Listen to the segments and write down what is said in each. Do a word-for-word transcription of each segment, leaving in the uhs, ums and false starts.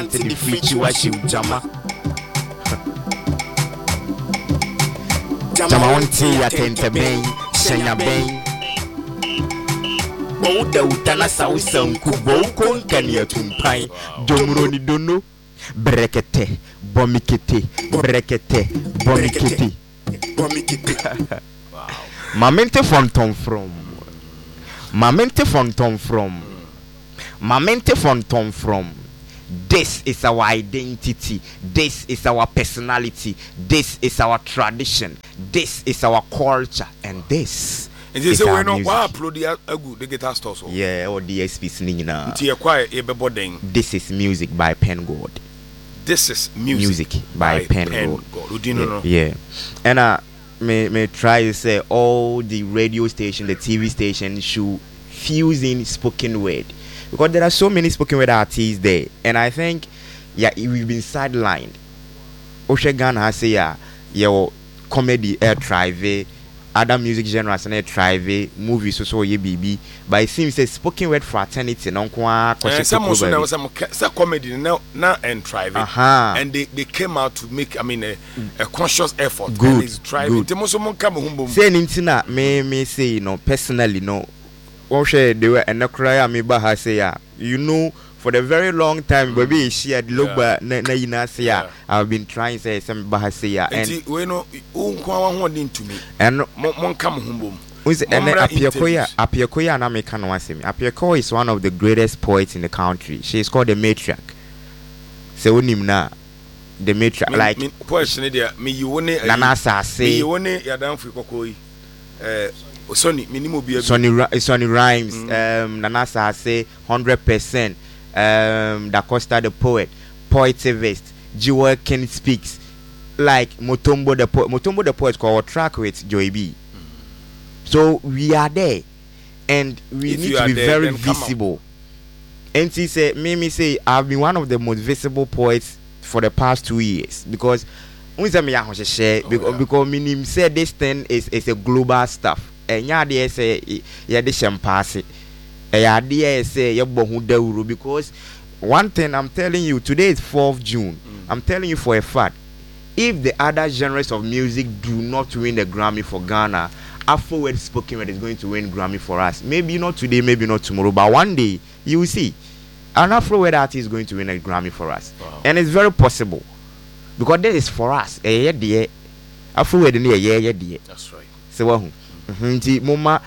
to the free chiwashi jama. Jama onti atente ben, shenya ben. Bouda utana sausa nkubo konkani ya tumpai. Domroni dono. Brekete, bomikete, brekete, bomikete. Mamente from Tom from. Mamente from Tom from. Mamente from Tom from. This is our identity. This is our personality. This is our tradition. This is our culture. And this and is our music. Why upload the guitar stores? Yeah, or D S P nina. This is music by Pen God. This is music, music by, by Pen, Pen God. God. You know? Yeah. yeah. And I may, may try to say all the radio station, the T V station should fuse in spoken word. Because there are so many spoken word artists there. And I think, yeah, we've been sidelined. Oshe Ghana has say, yeah, your comedy, air drive, other music genres, and air drive, movies, so so, ye baby. But it seems a spoken word fraternity, no kwa some also there was some comedy now, now and drive. Uh-huh. And they, they came out to make, I mean, a, a conscious effort. Good. Driving. Good. Say, Nintina, may may say, you know, personally, no. Oshe they were and cry me baha say ya. You know, for the very long time, baby, she had look back na na say ya. I've been trying to say some baha say ya. And we know unkwa to me. And mon come home. Who's and Apiekoya Apiekoya na me kan wase me. Apiekoya is one of the greatest poets in the country. She is called the matriarch. Se wonim na the matriarch like question there me you woni Nana Sase. Me you woni yadam fi kokoi. Eh Sonny, minimum be Sonny, Sonny Rhymes, mm. um, Nana Sase, hundred percent, um, Da Costa the poet, Poetivist, Jewel Ken speaks, like Motombo the poet. Motombo the poet called track with Joey B. Mm. So we are there, and we if need to be there, very visible. And she said, Mimi say, I've been one of the most visible poets for the past two years because. Oh, because yeah. because meaning said this thing is is a global stuff. And ya dey say ya dey champagne. Ya dey say ya bohu dawuru because one thing I'm telling you today is fourth of June. Mm. I'm telling you for a fact if the other genres of music do not win the Grammy for Ghana, Afro word spoken word is going to win Grammy for us. Maybe not today, maybe not tomorrow, but one day you will see an Afro word artist is going to win a Grammy for us. Wow. And it's very possible. Because this is for us. Eh, yeah, dear. Afro word near yeah, yeah, dear. That's right. So what? Mm-hmm. Mama,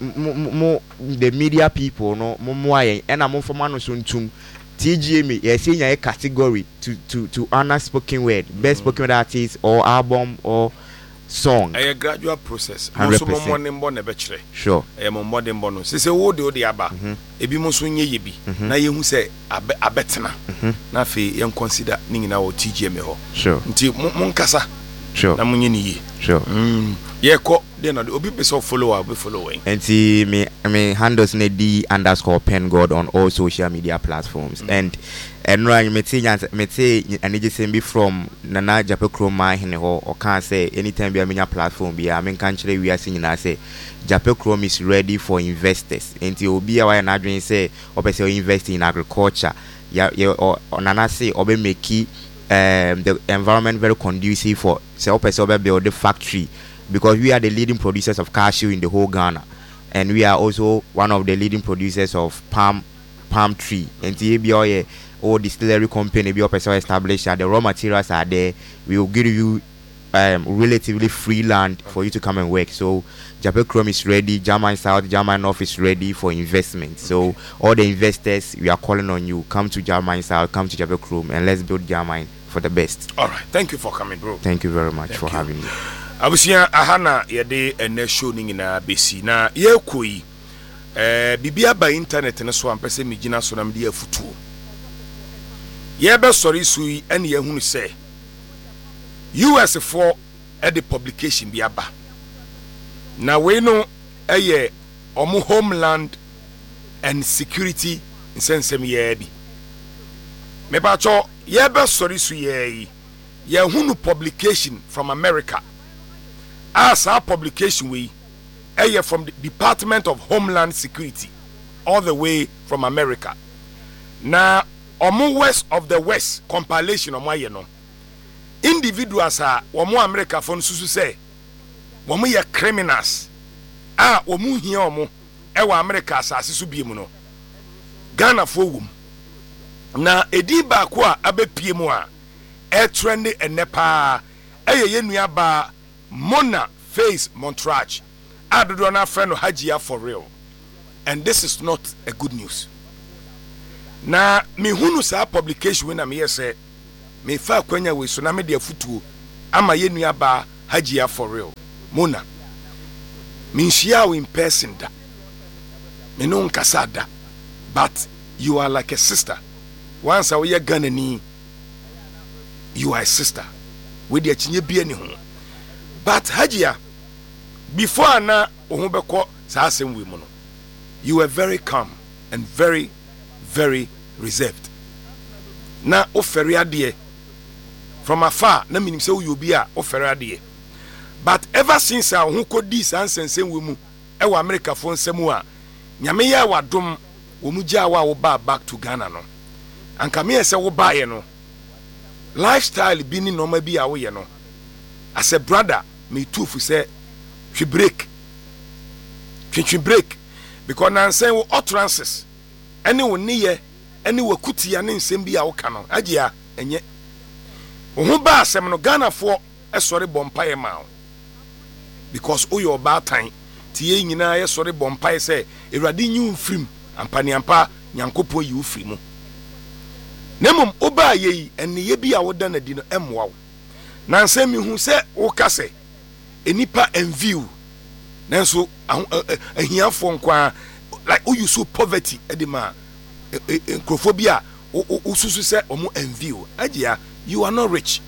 mo the media people, no, mo mo aye, and I'm from Mano Suntum. T G M, yes, seen a category to to to honor spoken word, best spoken word artist or album or song. A gradual process. Hundred percent. Sure. I am more than bonus. Say wo de o de aba. Ebi mo so nye yebi. Na ye hu say abetena. Na fe yen consider ni nyina wo T G M ho. Sure. Nti mo nkasa. Sure. Na mo nye ni ye. Sure. Mm. Ye ko de na obi person follower be following. And see me I mean handles ne D underscore Pen God on all social media platforms. Mm. And and right me say me say and just say be from Nana Jape Chrome hine ho or can say anytime be a platform be I mean can chire we are saying na say Jape Chrome is ready for investors. And you be a na dream say or person invest in agriculture. Ya or Nana say or be make um the environment very conducive for say or person build the factory. Because we are the leading producers of cashew in the whole Ghana, and we are also one of the leading producers of palm palm tree. And T A B O, or distillery company, be established. The raw materials are there. We will give you um, relatively free land for you to come and work. So Jape Chrome is ready. German South, German North is ready for investment. So all the investors, we are calling on you. Come to German South, come to Jape Chrome, and let's build German for the best. All right. Thank you for coming, bro. Thank you very much Thank for you. having me. Abusia ahana yede ene show ni na besi na ye koyi eh bibia ba internet ne so ampese migina so na mde afutuo ye be sori sui ene ye hunu se U S for e the publication bi aba na we no eye omo homeland and security nsensem ye bi me ba cho ye be sori sui ye ye hunu publication from America. As our publication we are from the Department of Homeland Security all the way from America. Now omo west of the west compilation omo aye no individuals a omo America fo susu say omo ye criminals a omo hia omo e wa America asase so biem no Ghana fo wum na edi ba ko a abepie mu a e trend enepa eye ye nua ba Mona Face Montrage adodo na friend no Hajia for real, and this is not a good news. Na me hunu sa publication we na me say me fa kwanya we so na me de afutuo ama ye nua ba Hajia for real Mona me nhia we in person da me no nkasa da, but you are like a sister. Once a we Ghana ni you are a sister we de chinye bia ni ho. But Hajia, before na ohubeko sa asem we mu no, you were very calm and very very reserved. Na ofere ade from afar na minim say you be a ofere ade. But ever since a ho kodi sansensem we mu e wa America fo nsem a nyame ya wadom wo mu gya wa wo ba back to Ghana no. Anka me say wo ba ye no lifestyle bi ni normal bi a wo ye no. As a brother me too for say she break she break because na say wo utterances any wo niye any wo kutia ne nsem bi a wo ka no agya enye wo ho ba asem no Ghana fo e sori bompaye ma because o your bad time tie nyina ye sori bompaye say ewrade nyu mfrim ampani ampa nyankopon yi ufri mu nemum oba ye enne ye bi a wo da na di no emwa wo na nsem mi hu say wo ka say enipa enview nanso ahiafo nkwa like who you so poverty edema enkrofobia ususu say omo enview agya you are not rich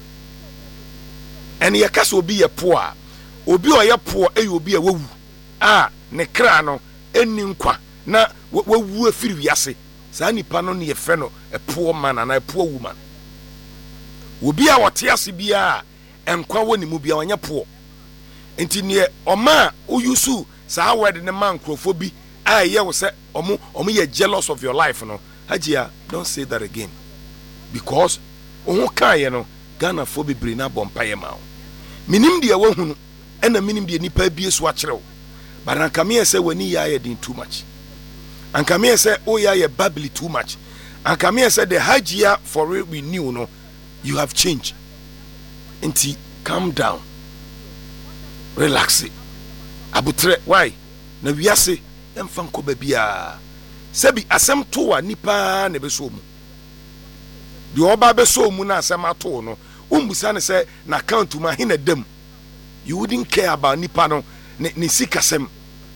and ye kasa obi ye poor obi o ye poor e obi a wawu a ne kra no eni nkwa na wawu afiri wiase saa nipa no ne ye fe no a poor man and a poor woman obi a wote ase bia enkwa woni mu bia wanya poor enti ne oma uyusu saa word ne man krofo ah ye wo say omo omo ye jealous of your life no Hajia, don't say that again because oho kan ye no Ghana fo bebre na bompaye ma minim de wo hunu ena minim de nipa bie so akyerew but anka me say wani ya ye din too much anka me say o ya ye babli too much anka me say the Hajia for real we knew no you have changed enti calm down relax it abutre why na wiase emfa nko ba bia sebi asem to wa nipa na be so mu de oba be so mu na asem ato no umbusa ne say na account ma hina dem you wouldn't care about nipa no ne, ne sikasem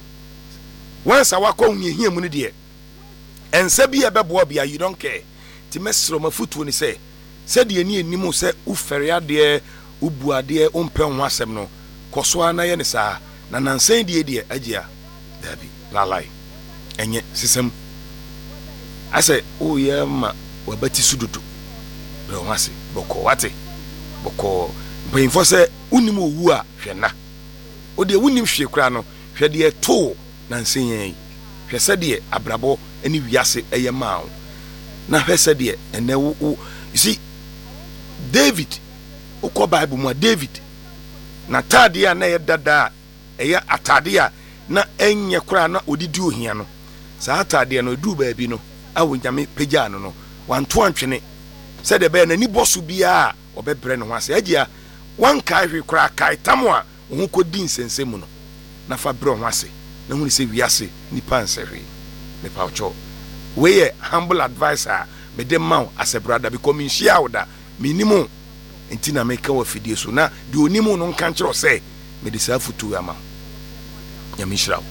once awakọ hunhia mu ne de ense bi e be bo bia you don't care ti mesro mafutu ni say se de ani animu se ufere ade ubu ade umpe ho asem no koso na ye ne saa na nansen die die agya dabi lalai enye sisem ase o ye ma wabati sududu bro wase boko wate boko mpanyimfo se unim owu a hwena o de unim hwe kura no hwe de to nansen yen hwe se de abrabo ani wiase eye ma na hwe se de ene wo you see David ukọ Bible mu David na tade a na ye dada eya atade a na enye kura na odidi ohia no saa atade no du ba bi no awo nyame pagya no no wanto antwene se de be na ni bosu bia obebre no hwase agya wan kai hwe kura kai tamo a ho kodi nsensemu no na fa bre hwase na hu ni se wiase ni panse hwe me paucho we ye humble advisor me de maw as a brother because me shia oda minimum entina meka wa fidie so na de onimu no nka nkyero se me de sa futu ama nyamishrawo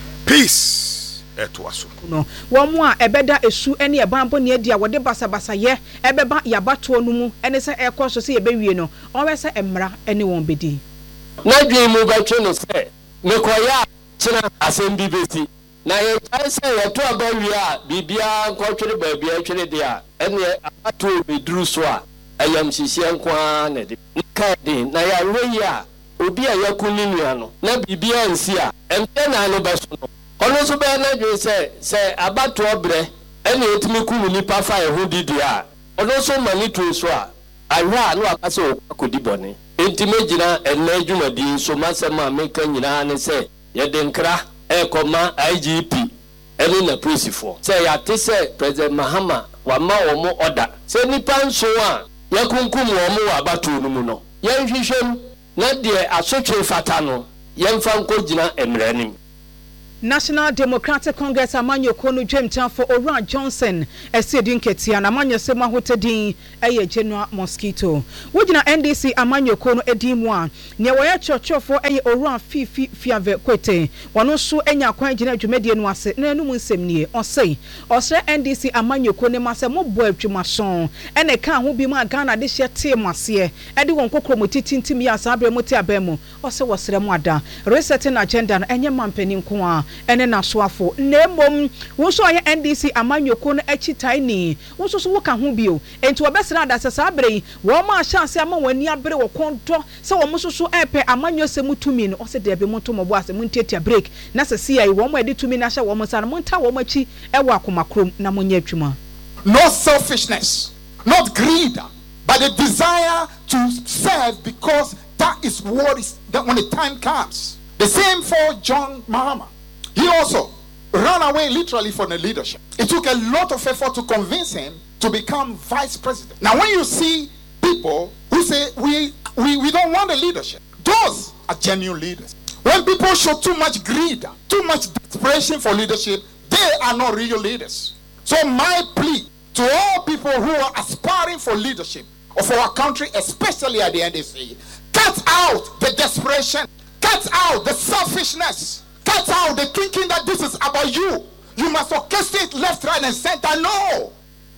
peace eto aso no wo mu a ebeda esu ene e bambo ne adi a wode basa basa ye ebeba yabato no mu ene se ekoso se yebewie no onwe se emra ene won bedi na dwen mu batwe no se mekoya kina asem bi besi na ye chai se ye to abawie a bibia nkotwere baabia atwere de a ene abato beduru so a ayam sisia nkwa na de kade na ya royi a obi a yakuni nua no na bibia nsi a empe na no beso no ono so be na dwe se se abato obre ɛne etimi ku nipa fa ɛho didi a ɔno so mani to so a ahwa no akasa okodi bɔne entime gyina ɛna adwumadi so masɛm a meka nyinaa ne sɛ yɛde nkra ɛkɔma I G P ɛne na prisifo sɛ yɛate sɛ President Mahama wama wɔn order sɛ nipa nso a yɛkunkum wɔn wɔ abato no mu no yɛnhwehwɛm na deɛ asotwe fata no yɛmfa nkɔ gyina emranim. National Democratic Congress amanyo kono dwemtan for Oran Johnson esedi nketia na amanyo se mahotedin eye General Mosquito wogina N D C amanyo kono edimu a ne woye chochofo eye Oran fifi fiave kwete wono so enya kwan gina dwumedie no ase na enum nsem nie osei osre N D C amanyo kono mase mo bo atwumason ene ka ho bi ma Ghana de hye te mase e de won kokro motitintim ya sabre moti abemu ose wosre mo ada resetting agenda no enye mampani nko a ene na soafo nemom wo so ye N D C amanyoko no achi tiny wo so so wo ka ho bio enti obesra da sesa abre wo ma chance ama wani abre wo konto se wo so so epe amanyose mutumi no ose de be moto mobo ase muntetia break na se C I wo mo edi tumi na hye wo mo sa no monta wo machi e wo akomakrom na monye atwuma. Not selfishness, not greed, but the desire to serve because that is what is that when the time comes. The same for John Mahama. He also ran away literally from the leadership. It took a lot of effort to convince him to become vice president. Now, when you see people who say, we, we, we don't want the leadership, those are genuine leaders. When people show too much greed, too much desperation for leadership, they are not real leaders. So my plea to all people who are aspiring for leadership of our country, especially at the N D C, cut out the desperation, cut out the selfishness, cut out the thinking that this is about you. You must orchestrate left, right, and center. No.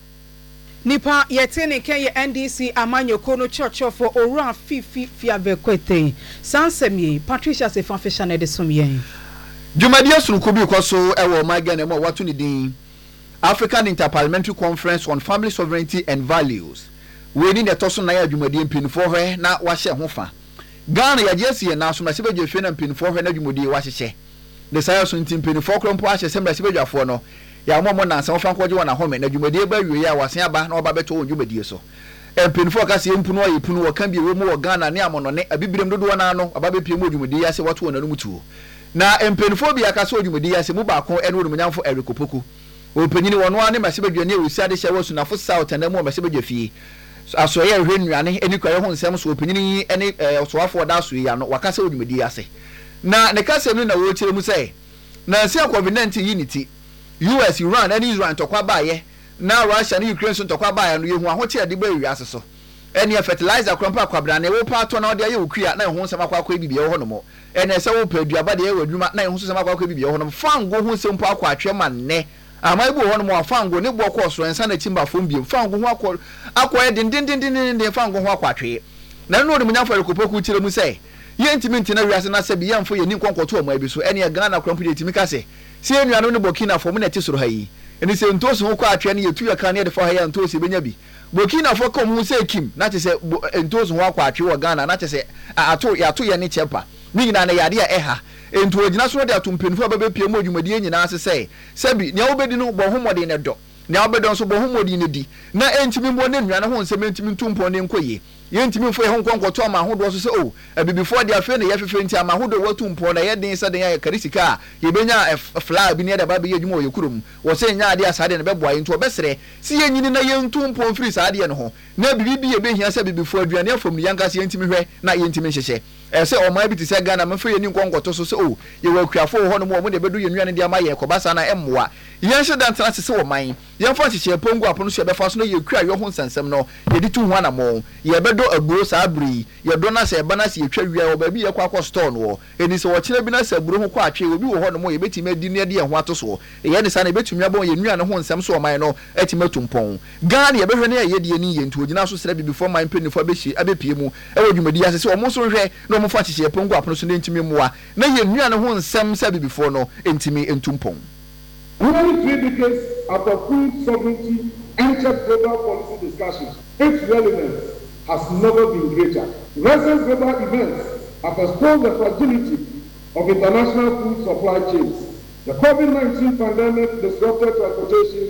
Nipa yetene ke N D C amanyo kono church for Oran fifi fiave kwete. Sansemi Patricia se fanfisha na de somye. Jumadia sunuko bi kwaso ewo magane mo watu ni din African Interparliamentary Conference on Family Sovereignty and Values. We ni netoso na ya jumadia mpinfo hwe na wahye ho fa. Ghana ya jesi na so masibe je hwe na mpinfo hwe na jumadia wahye. The science on mpinfo krompo ahye se masibe jafo no. Ya mo mo na nsa ofa nkwoje wona home na jumadia ba wie ya wasen aba na oba beto jumadia so. Mpinfo ka se mpunu o yepunu o kan bi we mu o Ghana ne amono ne abibirem dodo na no aba be pie mu jumadia se wato na no mutuo. Na mpinfo bi aka so jumadia se mu ba kon ene wo nyamfo erikopoku. Opanyini wono ane masebadwane ewusiade hye wasu na fo south na mu masebadwa fie aso ye hwe nnuane eni kwaye ho nsem so opanyini ene osoafo da so ya no wakasa odwumadi ase na ne kasa no na wo kire mu sai na se covid nineteen unity U S Iran and Israel tokwa baye na Russia na Ukraine so tokwa baye no yehu ahoche de ba wi ase so ene fertilizer krompa kwabra na wo pa to na ode ye okua na ho nsem akwa akwa bibia ho no mo ene se wo paduaba de ye wadwuma na ho nsem akwa akwa bibia ho no fango ho nsem po akwa atwe ma ne amaibu ho no afango ne bo ko so ensa na chimba fom biem fango ho akọ akọ din din din din din fango ho akwatwe na no de munyafo rekopoku kire mu sei ye ntimi ntina wiase na se bi yamfo ye ni nkonkoto o maibi so ene ye Ghana krampo de timi kase se enuano ne Burkina fo mu na ti soro hayi eni se ntoso ho kwa atwe ne ye tu ya kan ne de fa hayi ntoso benya bi Burkina fo kom mu se kim na te se ntoso ho akwatwe wo Ghana na te se ato ya to ye ne chepa ni nyina na yade ya eha ento ogina so de atompenifu ababe pie mu adwumadi nyina ase sei sebi ne obedi no bo homode ne do ne obedon so bo homode ne di na entimi mbo ne nnuane ho nsem entimi ntumpo ne nkoye ye ntimi mfo ye ho nkonkoto ama hodo so se o abibifo de afi ne ye fefe nti ama hodo watumpo na ye den se den ya karisika ye benya fly bi ne de babe ye dwuma o yekurum wo se nya ade asade ne beboa nti obesere si ye nyini na ye ntumpo mfiri sa ade ne ho na bibibi ye behia se bibifo aduane afom yanka se entimi hwe na ye ntimi hyehye ese o ma bi ti se Ghana mfo ye ni nkonkoto so se o ye wakuafo ho no mo mo de bedu ye nnuane de ama ye kobasa na emmoa ye hye dan tena se wo man ye fa hyehye pongu apono so ye befa so no ye kua ye ho nsensem no ye di tu ho na mo ye bedo agburo sa abri ye do na se eba na se ye twa wia wo ba bi ye kwa kwa store no eni se wo kire bi na se agburo ho kwa atwe obi wo ho no mo ye betime adi ne de ye ho ato ye ne sa na betumi abon ye nnuane ho nsem so o man no etime tumpon Ghana ye behwe ne ye de ni ye ntu ogina so sere bi before man penifo abehi abepie mu e wo dwumadi ase se o mo so hwe no mo fa hyehye pongu apono so ne ntimi moa na ye nnuane ho nsem se bi before no entimi entumpon. Only three decades after food sovereignty entered global policy discussions, its relevance has never been greater. Recent global events have exposed the fragility of international food supply chains. The COVID nineteen pandemic disrupted transportation,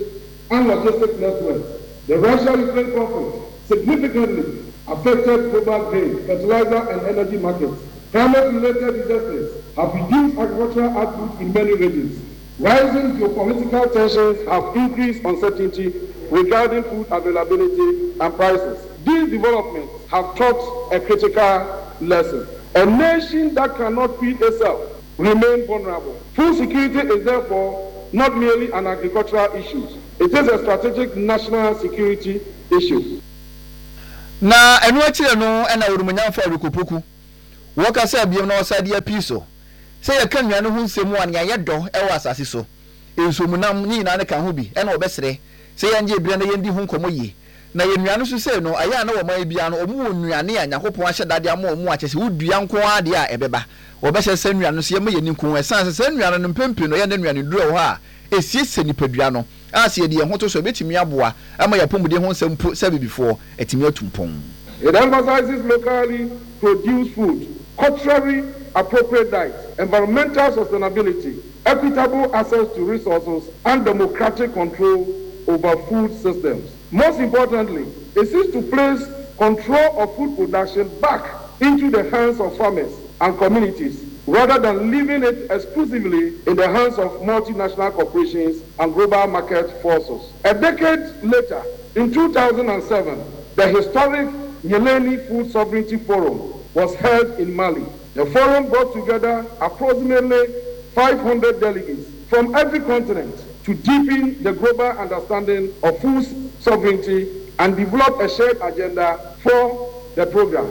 and logistics network. The Russia-Ukraine conflict significantly affected global grain, fertilizer, and energy markets. Climate-related disasters have reduced agricultural output in many regions. Rising geopolitical tensions have increased uncertainty regarding food availability and prices. These developments have taught a critical lesson. A nation that cannot feed itself remains vulnerable. Food security is therefore not merely an agricultural issue. It is a strategic national security issue. Na enu akire no na worumunyamfa Rikopoku. Woka say biem na osade apiso. Say ye kan nuane ho nsemu an ye do e wa asase so. Ensomunam nyina ne kan ho bi e na obesere. Say ye nje bire na ye ndi ho nkomo yi. Na ye nuane so say no aya na wo man bia no omu nuane a Yakopon ahye dade ama omu akyese wodua nko ade a ebeba. Obehye se nuane so ye ma ye ni nko esan se nuane no mpempem no ye ne nuane duro ho a esiesie nipadua no. Asi edi ho to so betimi aboa ama ya pomudi ho nsem se bibifo etimi atumpon. It emphasizes locally produced food, culturally appropriate diet, environmental sustainability, equitable access to resources, and democratic control over food systems. Most importantly, it seeks to place control of food production back into the hands of farmers and communities, rather than leaving it exclusively in the hands of multinational corporations and global market forces. A decade later, in two thousand seven, the historic Nyeleni Food Sovereignty Forum was held in Mali. The forum brought together approximately five hundred delegates from every continent to deepen the global understanding of food sovereignty and develop a shared agenda for the program.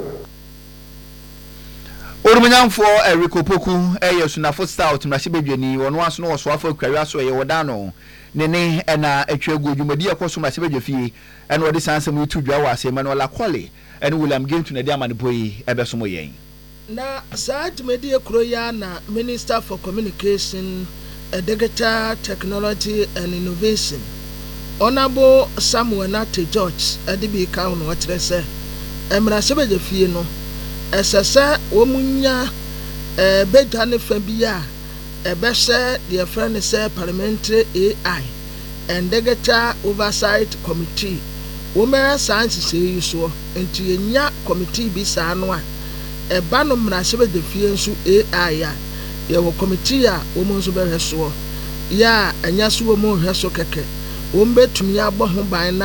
Orumunyamfo Rikopoku eye sunafo stout mrashibedwani wono aso no woso afo kwawia so ye woda no ne ne na atwagu adwumadi ekoso mrashibedwafie ene wode sansem yitu dwa wa asema no la kwale ene William Gentu na de amanipoyi ebesomo yen na saadmedi ekro ya na Minister for Communication, Digital Technology and Innovation Honorable Samuel Nate George adibi ka no wakyere se mrashibedwafie no esese womunya eh bedwa ne fa bia ebehye the friend say parliamentary A I and digital oversight committee womera science say so enti enya committee bi sa no a eba no mra hye be fie nso A I a ye wo committee a wo mo nso behwe so ya enya so wo mo hwe so keke wo mbetumi abɔ ho ban na